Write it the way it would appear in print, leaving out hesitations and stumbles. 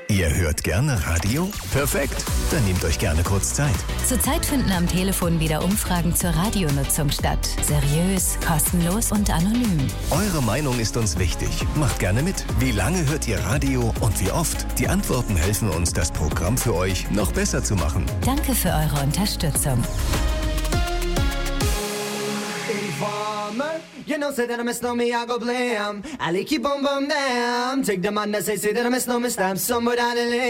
Ihr hört gerne Radio? Perfekt, dann nehmt euch gerne kurz Zeit. Zurzeit finden am Telefon wieder Umfragen zur Radionutzung statt. Seriös, kostenlos und anonym. Eure Meinung ist uns wichtig. Macht gerne mit. Wie lange hört ihr Radio und wie oft? Die Antworten helfen uns, das Programm für euch noch besser zu machen. Danke für eure Unterstützung. You know, say that I miss no me, I go blam. I like you boom boom damn. Take the man that say that I miss no me, stab somebody down the lane.